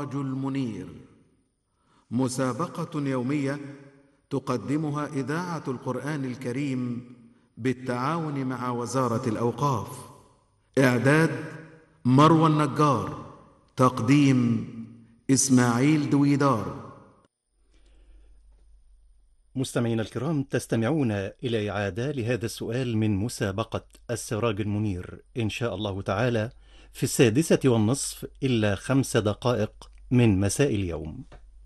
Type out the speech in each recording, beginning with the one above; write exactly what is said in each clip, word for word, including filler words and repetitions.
السراج المنير، مسابقة يومية تقدمها إذاعة القرآن الكريم بالتعاون مع وزارة الأوقاف. إعداد مروى النجار، تقديم إسماعيل دويدار. مستمعينا الكرام، تستمعون إلى إعادة لهذا السؤال من مسابقة السراج المنير إن شاء الله تعالى في السادسة والنصف إلا خمس دقائق من مساء اليوم.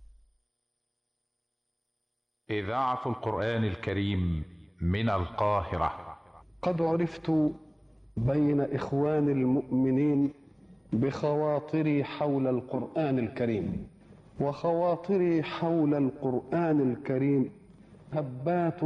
إذاعة القرآن الكريم من القاهرة. قد عرفت بين إخوان المؤمنين بخواطري حول القرآن الكريم، وخواطري حول القرآن الكريم هبات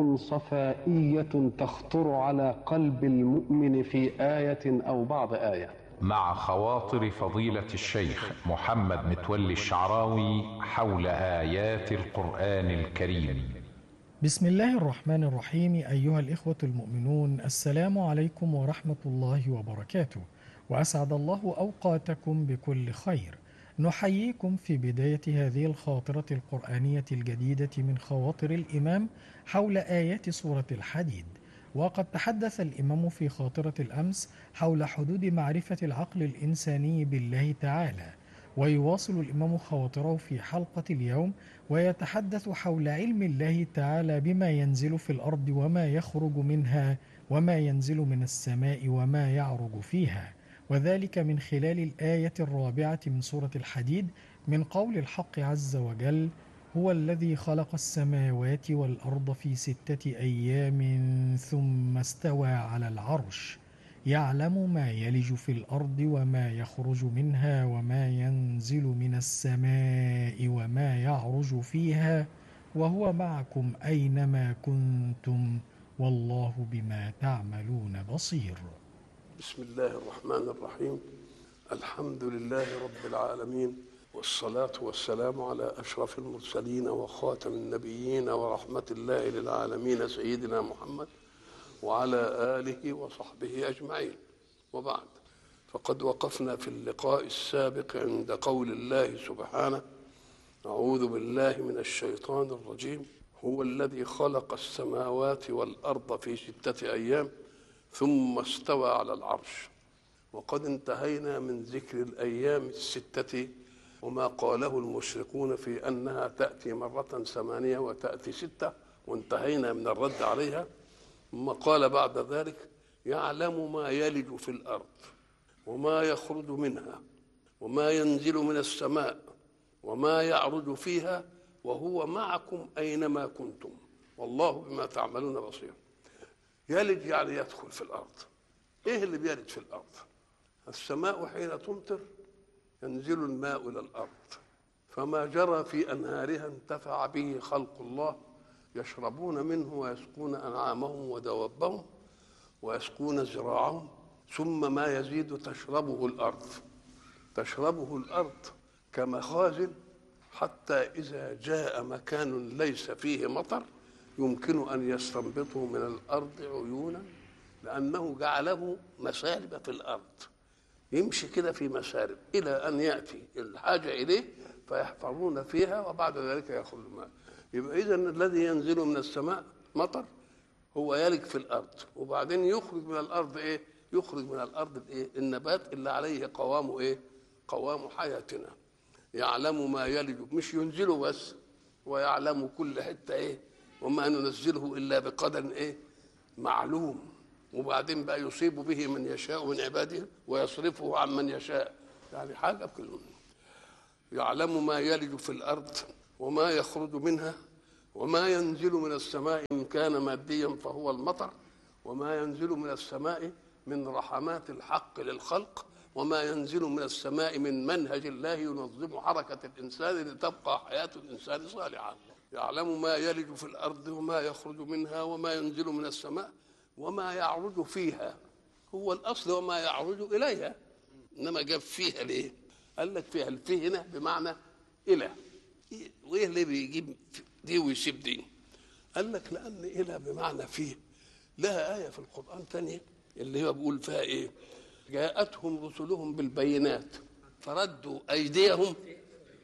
صفائية تخطر على قلب المؤمن في آية أو بعض آية. مع خواطر فضيلة الشيخ محمد متولي الشعراوي حول آيات القرآن الكريم. بسم الله الرحمن الرحيم. أيها الإخوة المؤمنون، السلام عليكم ورحمة الله وبركاته، وأسعد الله أوقاتكم بكل خير. نحييكم في بداية هذه الخاطرة القرآنية الجديدة من خواطر الإمام حول آيات سورة الحديد. وقد تحدث الإمام في خاطرة الأمس حول حدود معرفة العقل الإنساني بالله تعالى، ويواصل الإمام خواطره في حلقة اليوم ويتحدث حول علم الله تعالى بما ينزل في الأرض وما يخرج منها، وما ينزل من السماء وما يعرج فيها، وذلك من خلال الآية الرابعة من سورة الحديد من قول الحق عز وجل: هو الذي خلق السماوات والأرض في ستة أيام ثم استوى على العرش يعلم ما يلج في الأرض وما يخرج منها وما ينزل من السماء وما يعرج فيها وهو معكم أينما كنتم والله بما تعملون بصير. بسم الله الرحمن الرحيم. الحمد لله رب العالمين، والصلاة والسلام على أشرف المرسلين وخاتم النبيين ورحمة الله للعالمين سيدنا محمد وعلى آله وصحبه أجمعين، وبعد. فقد وقفنا في اللقاء السابق عند قول الله سبحانه: أعوذ بالله من الشيطان الرجيم، هو الذي خلق السماوات والأرض في ستة أيام ثم استوى على العرش. وقد انتهينا من ذكر الأيام الستة وما قاله المشركون في أنها تأتي مرة ثمانية وتأتي ستة، وانتهينا من الرد عليها. ثم قال بعد ذلك: يعلم ما يلج في الأرض وما يخرج منها وما ينزل من السماء وما يعرج فيها وهو معكم أينما كنتم والله بما تعملون بصير. يلج يعني يدخل في الأرض. إيه اللي بيلج في الأرض؟ السماء حين تمطر ينزل الماء إلى الأرض، فما جرى في أنهارها انتفع به خلق الله، يشربون منه ويسقون أنعامهم ودوابهم ويسقون زراعهم، ثم ما يزيد تشربه الأرض تشربه الأرض كمخازن، حتى إذا جاء مكان ليس فيه مطر يمكن أن يستنبطه من الأرض عيونا، لأنه جعله مسالب في الأرض، يمشي كده في مسارب إلى أن يأتي الحاجة إليه فيحفرون فيها وبعد ذلك يخرج الماء. يبقى إذن الذي ينزل من السماء مطر هو يلج في الأرض، وبعدين يخرج من الأرض إيه؟ يخرج من الأرض الإيه؟ النبات اللي عليه قوام إيه؟ قوام حياتنا. يعلم ما يلج، مش ينزله بس، ويعلم كل حتة إيه؟ وما ننزله إلا بقدر إيه؟ معلوم. وبعدين بقى يصيب به من يشاء من عباده ويصرفه عن من يشاء، يعني حاجة كلهم. يعلم ما يلج في الأرض وما يخرج منها وما ينزل من السماء إن كان ماديا فهو المطر، وما ينزل من السماء من رحمات الحق للخلق، وما ينزل من السماء من منهج الله ينظم حركة الإنسان لتبقى حياة الإنسان صالحة. يعلم ما يلج في الأرض وما يخرج منها وما ينزل من السماء وما يعرج فيها. هو الأصل وما يعرج إليها، إنما جاب فيها ليه؟ قال لك فيها، الفيه هنا بمعنى إلى. وإيه اللي بيجيب دي ويسيب دي؟ قال لك لأن إلى بمعنى فيه لها آية في القرآن ثانية اللي هو بيقول فيها إيه؟ جاءتهم رسلهم بالبينات فردوا أيديهم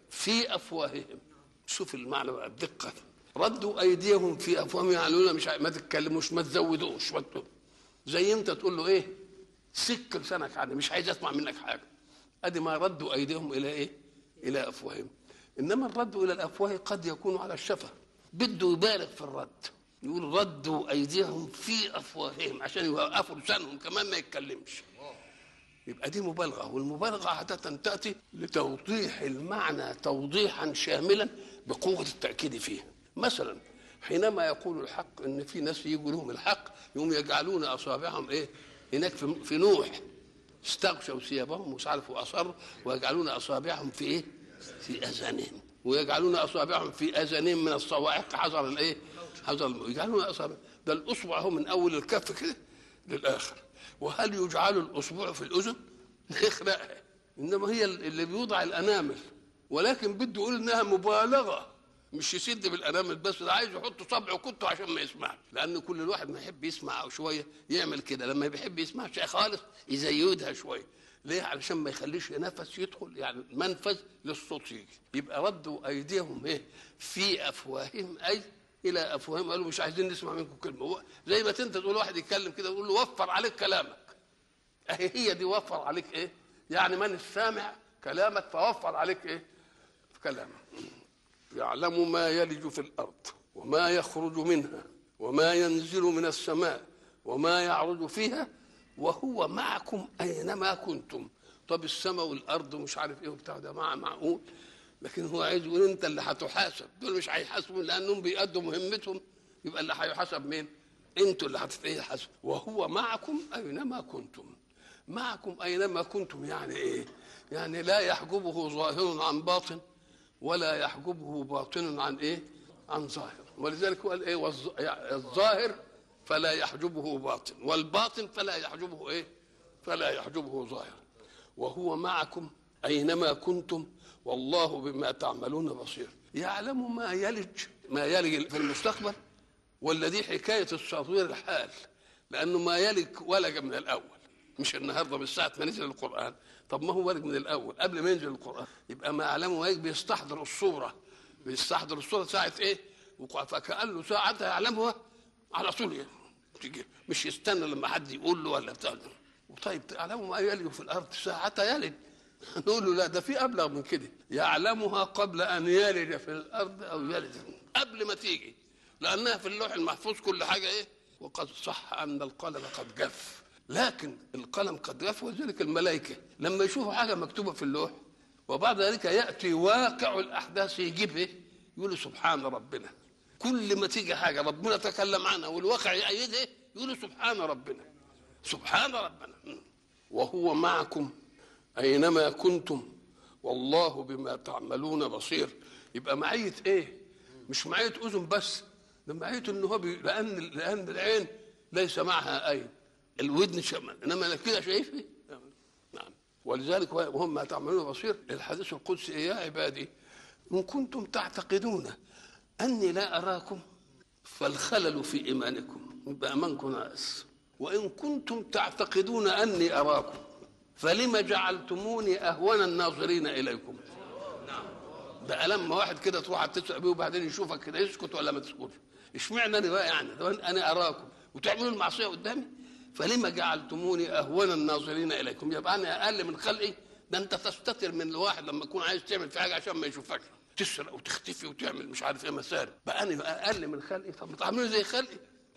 في افواههم. شوف المعنى بقى بدقه. ردوا ايديهم في افواههم، يعني يقولوا مش ما تتكلموش، ما تزودوش، ما تقول. زي انت تقول له ايه؟ سك لسانك عني، مش عايز اسمع منك حاجه. ادي ما ردوا ايديهم الى ايه؟ الى افواههم. انما الرد الى الافواه قد يكون على الشفه، بده يبالغ في الرد، يقول ردوا ايديهم في افواههم عشان يوقفوا لسانهم كمان ما يتكلمش. يبقى دي مبالغه، والمبالغه عاده تاتي لتوضيح المعنى توضيحا شاملا بقوه التاكيد فيه. مثلا حينما يقول الحق ان في ناس يجوا لهم الحق يوم يجعلون اصابعهم ايه؟ هناك في, في نوح استغشوا ثيابهم ومش عارف واصروا ويجعلون اصابعهم في ايه؟ في اذانهم، ويجعلون اصابعهم في اذانهم من الصواعق حذر الايه؟ حذر. يجعلون اصابع، ده الاصبع هو من اول الكف كده للاخر. وهل يجعل الاصبع في الاذن؟ يخرقها. انما هي اللي بيوضع الانامل، ولكن بده يقول انها مبالغه، مش يسد بالانامل بس، ده عايز يحط صبعه كته عشان ما يسمعش، لان كل الواحد ما يحب يسمع او شويه يعمل كده، لما بيحب يسمع شيء خالص يزيدها شويه. ليه؟ علشان ما يخليش نفس يدخل، يعني منفذ للصوت يجي. يبقى ردوا ايديهم ايه؟ في افواههم، اي الى افواههم، قالوا مش عايزين نسمع منكم كلمه. زي ما انت تقول واحد يتكلم كده تقول له وفر عليك كلامك، اهي هي دي وفر عليك ايه؟ يعني من السامع كلامك فوفر عليك ايه؟ في كلامك. يعلم ما يلج في الارض وما يخرج منها وما ينزل من السماء وما يعرج فيها وهو معكم اينما كنتم. طب السماء والارض ومش عارف ايه وبتاع ده مع معقول، لكن هو عايز يقول انت اللي هتحاسب، دول مش هيحاسبوا لانهم بيأدوا مهمتهم، يبقى اللي هيحاسب مين؟ انتوا اللي هتتحاسبوا. وهو معكم اينما كنتم. معكم اينما كنتم يعني ايه؟ يعني لا يحجبه ظاهر عن باطن ولا يحجبه باطن عن ايه؟ عن ظاهر. ولذلك هو قال ايه؟ الظاهر فلا يحجبه باطن، والباطن فلا يحجبه ايه؟ فلا يحجبه ظاهر. وهو معكم اينما كنتم والله بما تعملون بصير. يعلم ما يلج ما يلج في المستقبل، والذي حكايه التطوير الحال، لانه ما يلج ولج من الاول، مش النهارده من ساعه ما نزل القران. طب ما هو ولج من الاول قبل ما ينزل القران. يبقى ما يعلمه ما بيستحضر الصوره، بيستحضر الصوره ساعه ايه؟ فكأنه ساعتها يعلمها على طول يعني. تيجي مش يستنى لما حد يقول له ولا بتاع. طيب تعلموا ما يلج في الارض ساعتها يلج، نقول له لا ده في ابلغ من كده، يعلمها قبل ان يلج في الارض او يلج، قبل ما تيجي، لانها في اللوح المحفوظ كل حاجه ايه؟ وقد صح ان القلم قد جف، لكن القلم قد جف. وذلك الملائكه لما يشوفوا حاجه مكتوبه في اللوح وبعد ذلك ياتي واقع الاحداث يجيبه يقولوا سبحان ربنا. كل ما تيجي حاجه ربنا تكلم عنها والواقع يأيدها يقولوا سبحان ربنا، سبحان ربنا. وهو معكم اينما كنتم والله بما تعملون بصير. يبقى معيه ايه؟ مش معيه اذن بس، ده معيه انه هو بي... لان لان العين ليس معها عين، الودن شمال، انما كده شايف ايه؟ نعم. ولذلك وهم ما تعملون بصير. الحديث القدسي يا عبادي ان كنتم تعتقدون اني لا اراكم فالخلل في ايمانكم، يبقى ايمانكم ناقص. وان كنتم تعتقدون اني اراكم فلما جعلتموني اهون الناظرين اليكم. ده لما واحد كده تروح تسأل بيه وبعدين يشوفك كده يسكت ولا ما تسكتش؟ اشمعنى انا بقى يعني؟ انا اراكم وتعملوا المعصيه قدامي، فلما جعلتموني اهون الناظرين اليكم، يبقى انا اقل من خلقي؟ ده انت تستتر من الواحد لما تكون عايز تعمل في حاجه عشان ما يشوفكش، تسرق وتختفي وتعمل مش عارف ايه مسارب، بقى انا اقل من خلقي؟ طب تعملوا زي خلقي.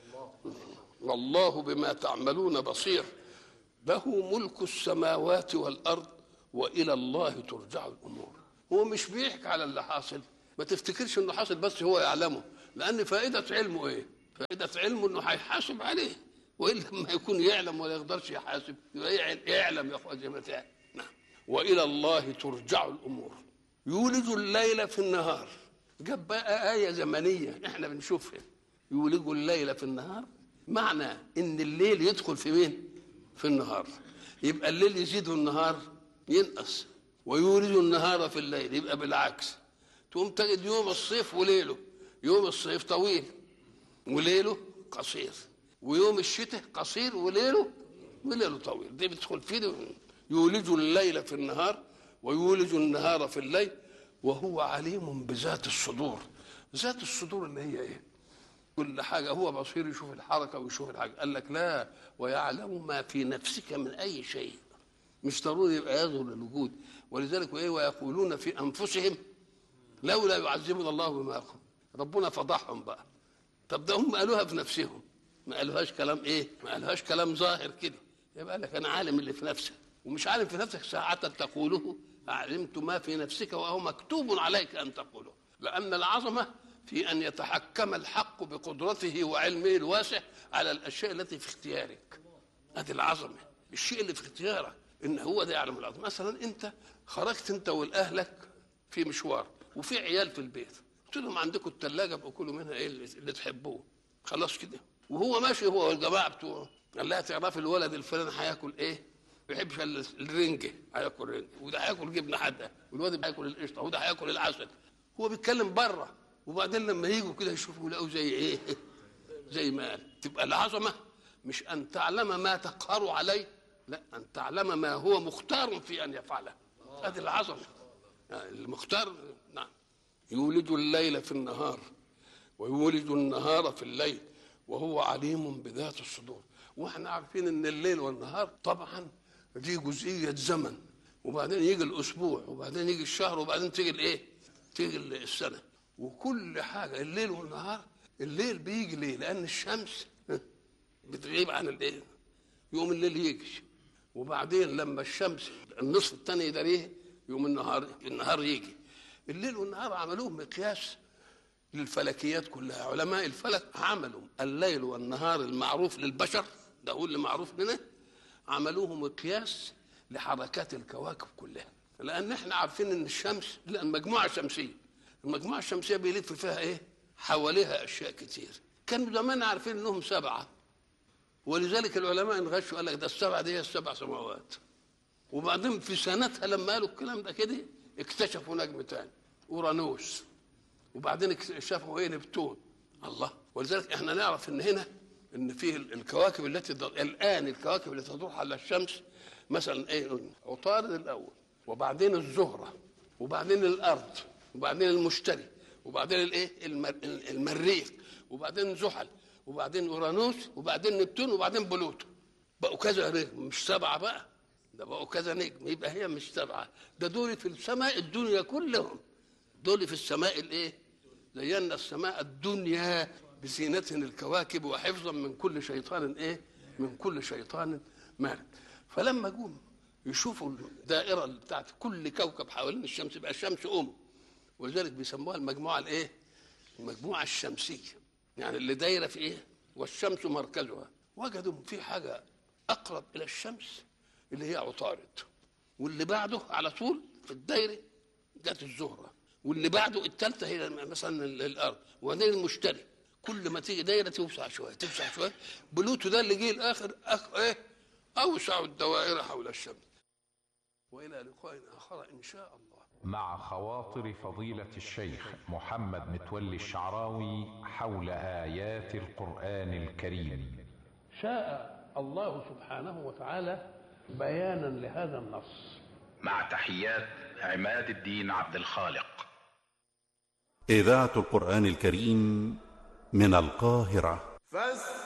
والله بما تعملون بصير. له ملك السماوات والارض والى الله ترجع الامور. هو مش بيحكي على اللي حاصل، ما تفتكرش انه حاصل بس هو يعلمه، لان فائده علمه ايه؟ فائده علمه انه هيحاسب عليه، والا لما يكون يعلم ولا يقدرش يحاسب يبقى يعلم يا اخويا زي ما تعلم. نعم. والى الله ترجع الامور. يولج الليل في النهار، جاب بقى ايه زمنيه احنا بنشوفها، يولج الليل في النهار، معنى ان الليل يدخل في مين؟ في النهار، يبقى الليل يزيد والنهار ينقص. ويولج النهار في الليل، يبقى بالعكس. تقوم تجد يوم الصيف وليله، يوم الصيف طويل وليله قصير، ويوم الشتاء قصير وليله وليله طويل. دي بتدخل فيه. يولج الليل في النهار ويولج النهار في الليل وهو عليم بذات الصدور. ذات الصدور اللي هي ايه؟ كل حاجه هو بصير، يشوف الحركه ويشوف الحاجه. قال لك لا، ويعلم ما في نفسك من اي شيء. مش ضروري يبقى يظهر للوجود. ولذلك وايه، ويقولون في انفسهم لولا يعذبنا الله بما يقول. ربنا فضحهم بقى. طب ده هم قالوها في نفسهم، ما قالوهاش كلام ايه؟ ما قالوهاش كلام ظاهر كده. يبقى لك انا عالم اللي في نفسك، ومش عالم في نفسك ساعة تقوله علمت ما في نفسك وهو مكتوب عليك ان تقوله. لان العظمه في ان يتحكم الحق بقدرته وعلمه الواسع على الاشياء التي في اختيارك. هذه العظمه، الشيء اللي في اختيارك ان هو ده يعلم العظمه. مثلا انت خرجت انت والاهلك في مشوار وفي عيال في البيت، قلت لهم عندكم الثلاجه ابقوا كلوا منها ايه اللي تحبوه، خلاص كده. وهو ماشي هو والجماعه بتوعه، قال لها تعرف الولد الفلاني هياكل ايه؟ ما بيحبش الرنجه، هياكل رنجه، وده هياكل جبنه حاده، والواد هياكل القشطه، وده هياكل العسل. هو بيتكلم بره، وبعدين لما يجوا كده يشوفوا يلاقوا زي ايه؟ زي ما قال. تبقى العظمه مش ان تعلم ما تقهر عليه، لا، ان تعلم ما هو مختار في ان يفعله. هذه العظمه. يعني المختار، نعم، يولج الليل في النهار ويولج النهار في الليل وهو عليم بذات الصدور. واحنا عارفين ان الليل والنهار طبعا دي جزئيه زمن، وبعدين يجي الاسبوع، وبعدين يجي الشهر، وبعدين تيجي الايه؟ تيجي السنه. وكل حاجه الليل والنهار. الليل بيجي ليه؟ لان الشمس بتغيب عن الايه؟ يوم الليل يجي، وبعدين لما الشمس النصف الثاني يداريه يوم النهار النهار يجي. الليل والنهار عملوه مقياس للفلكيات كلها. علماء الفلك عملوا الليل والنهار المعروف للبشر، ده هو اللي معروف لنا، عملوه مقياس لحركات الكواكب كلها. لان احنا عارفين ان الشمس لان مجموعه شمسيه، المجموعه الشمسيه بيلف فيها ايه؟ حواليها اشياء كتير. كانوا زمان عارفين انهم سبعه، ولذلك العلماء انغشوا قال لك ده السبعه دي هي السبع سماوات. وبعدين في سنتها لما قالوا الكلام ده كده اكتشفوا نجم تاني اورانوس، وبعدين اكتشفوا ايه؟ نبتون. الله. ولذلك احنا نعرف ان هنا ان فيه الكواكب التي الان الكواكب التي تدور على الشمس مثلا ايه؟ عطارد الاول، وبعدين الزهره، وبعدين الارض، وبعدين المشتري، وبعدين الايه؟ المر... المريخ، وبعدين زحل، وبعدين اورانوس، وبعدين نبتون، وبعدين بلوتو. بقوا كذا نجم، مش سبعه بقى، ده بقوا كذا نجم. يبقى هي مش سبعه، ده دول في السماء الدنيا كلهم، دول في السماء الايه؟ زينا السماء الدنيا بزينة الكواكب وحفظا من كل شيطان ايه؟ من كل شيطان مارد. فلما جم يشوفوا الدائره بتاعت كل كوكب حوالين الشمس، يبقى الشمس ام، ولذلك بيسموها المجموعه الايه؟ المجموعه الشمسيه، يعني اللي دايره في ايه؟ والشمس مركزها. وجدوا في حاجه اقرب الى الشمس اللي هي عطارد، واللي بعده على طول في الدايره جت الزهره، واللي بعده الثالثه هي مثلا الارض، وبعدين المشتري. كل ما تيجي دايره توسع شويه توسع شويه. بلوتو ده اللي جه الاخر أخ... ايه؟ اوسع الدوائر حول الشمس. والى لقاء اخر ان شاء الله. مع خواطر فضيلة الشيخ محمد متولي الشعراوي حول آيات القرآن الكريم. شاء الله سبحانه وتعالى بيانا لهذا النص. مع تحيات عماد الدين عبد الخالق. إذاعة القرآن الكريم من القاهرة. فاستمعوا